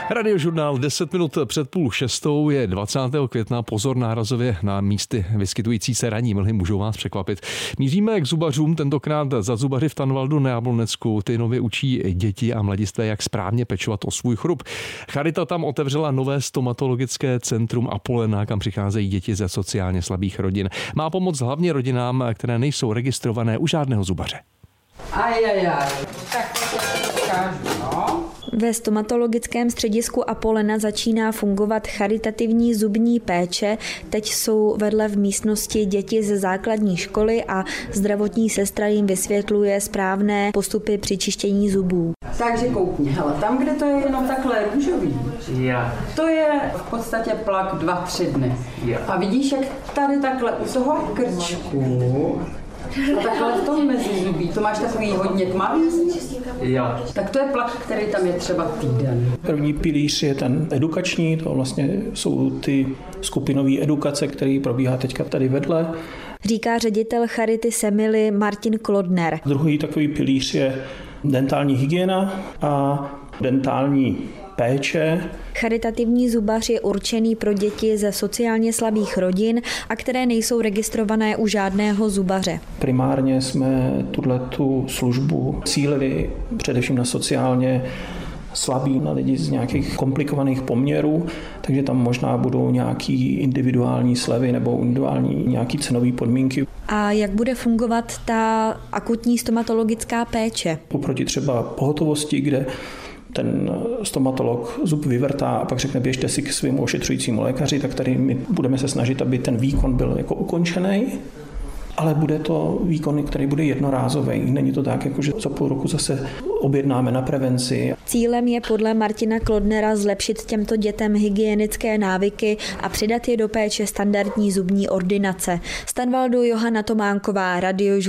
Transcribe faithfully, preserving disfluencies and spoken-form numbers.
Radiožurnál deset minut před půl šestou je dvacátého května. Pozor, nárazově na místy vyskytující se ranní mlhy můžou vás překvapit. Míříme k zubařům, tentokrát za zubaři v Tanvaldu na Jablonecku. Ty nově učí děti a mladistvé, jak správně pečovat o svůj chrup. Charita tam otevřela nové stomatologické centrum Apolena, kam přicházejí děti ze sociálně slabých rodin. Má pomoc hlavně rodinám, které nejsou registrované u žádného zubaře. Ajajaj, tak to ukážu, no. Ve stomatologickém středisku Apolena začíná fungovat charitativní zubní péče. Teď jsou vedle v místnosti děti ze základní školy a zdravotní sestra jim vysvětluje správné postupy při čištění zubů. Takže koukni, hele, tam, kde to je jenom takhle růžový, yeah. to je v podstatě plak dva, tři dny. Yeah. A vidíš, jak tady takhle u toho krčku a takhle v tom mezizubí, to máš takový hodně tmavý? Jo. Tak to je plak, který tam je třeba týden. První pilíř je ten edukační, to vlastně jsou ty skupinové edukace, které probíhá teďka tady vedle. Říká ředitel Charity Semily Martin Klodner. Druhý takový pilíř je dentální hygiena a dentální péče. Charitativní zubař je určený pro děti ze sociálně slabých rodin a které nejsou registrované u žádného zubaře. Primárně jsme tuhletu službu cílili především na sociálně slabí, na lidi z nějakých komplikovaných poměrů, takže tam možná budou nějaký individuální slevy nebo individuální nějaký cenové podmínky. A jak bude fungovat ta akutní stomatologická péče? Oproti třeba pohotovosti, kde ten stomatolog zub vyvrtá a pak řekne, běžte si k svému ošetřujícímu lékaři, tak tady my budeme se snažit, aby ten výkon byl jako ukončený, ale bude to výkon, který bude jednorázový. Není to tak, jako že za půl roku zase objednáme na prevenci. Cílem je podle Martina Klodnera zlepšit těmto dětem hygienické návyky a přidat je do péče standardní zubní ordinace. Z Tanvaldu Johana Tománková, Radio